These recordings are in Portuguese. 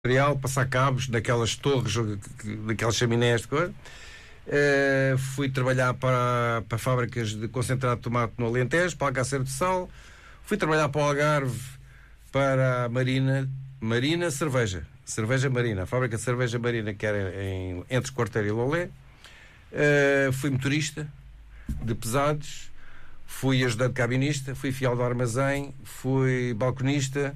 passar cabos daquelas torres, daquelas chaminés de cor. Fui trabalhar para fábricas de concentrado de tomate no Alentejo, para a Alcácer de Sal. Fui trabalhar para o Algarve, para a Marina Cerveja Marina, a fábrica de cerveja Marina, que era entre Quarteiro e Lolé. Fui motorista de pesados, fui ajudante cabinista, fui fiel do armazém, fui balconista,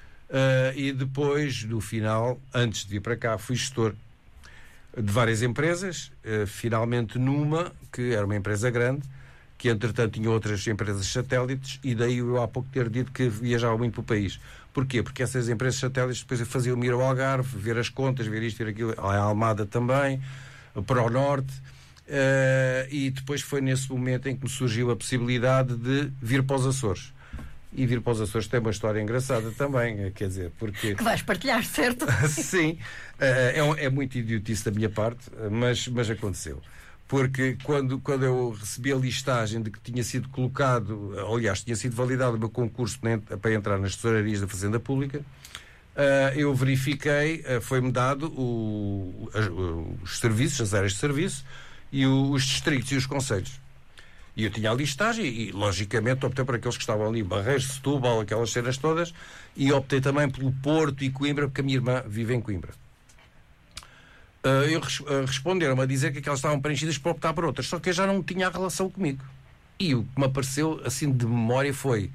e depois, no final, antes de vir para cá, fui gestor de várias empresas, finalmente numa, que era uma empresa grande, que entretanto tinha outras empresas satélites, e daí eu há pouco ter dito que viajava muito para o país. Porquê? Porque essas empresas satélites depois faziam-me ir ao Algarve, ver as contas, ver isto, ver aquilo, a Almada também, para o Norte, e depois foi nesse momento em que me surgiu a possibilidade de vir para os Açores. E vir para os Açores tem uma história engraçada também, quer dizer, porque... Que vais partilhar, certo? Sim, é muito idiotice da minha parte, mas aconteceu. Porque quando eu recebi a listagem de que tinha sido colocado, aliás, tinha sido validado o meu concurso para entrar nas tesourarias da Fazenda Pública, eu verifiquei, foi-me dado os serviços, as áreas de serviço, e os distritos e os concelhos. E eu tinha a listagem e, logicamente, optei por aqueles que estavam ali, Barreiros, Setúbal, aquelas cenas todas, e optei também pelo Porto e Coimbra, porque a minha irmã vive em Coimbra. Responderam-me a dizer que aquelas estavam preenchidas para optar por outras, só que eu já não tinha a relação comigo. E o que me apareceu, assim, de memória foi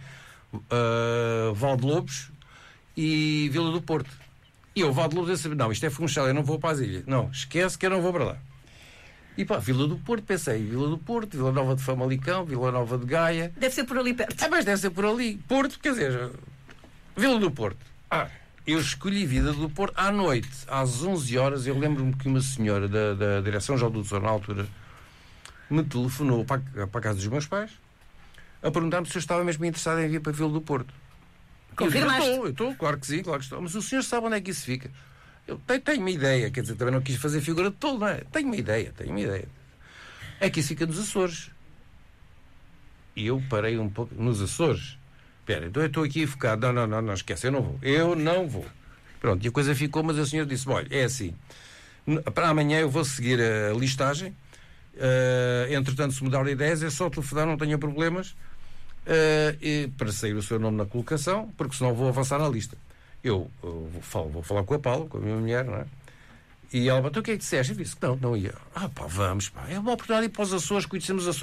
Valdelobos e Vila do Porto. E eu, Valdelobos, eu sabia, não, isto é Funchal, eu não vou para as ilhas. Não, esquece que eu não vou para lá. E pá, Vila do Porto, pensei, Vila do Porto, Vila Nova de Famalicão, Vila Nova de Gaia. Deve ser por ali perto. Mas deve ser por ali. Porto, quer dizer, Vila do Porto. Eu escolhi Vila do Porto à noite, às 11 horas. Eu lembro-me que uma senhora da Direção-Geral do Tesouro, na altura, me telefonou para a casa dos meus pais a perguntar-me se eu estava mesmo interessado em vir para Vila do Porto. Confirmaste? Eu estou, claro que sim, claro que estou. Mas o senhor sabe onde é que isso fica? Eu tenho uma ideia, quer dizer, também não quis fazer figura de tolo, não é? Tenho uma ideia. É que isso fica nos Açores. E eu parei um pouco nos Açores. Espera, então eu estou aqui focado. Não, esquece, eu não vou. Pronto, e a coisa ficou, mas o senhor disse, olha, é assim, para amanhã eu vou seguir a listagem, entretanto, se mudar ideias, é só telefonar, não tenha problemas, para sair o seu nome na colocação, porque senão vou avançar na lista. Eu vou falar com a Paula, com a minha mulher, não é? E ela, então o que é que disseste? Eu disse que não ia. Vamos, é uma oportunidade de ir para os Açores, conhecemos os Açores.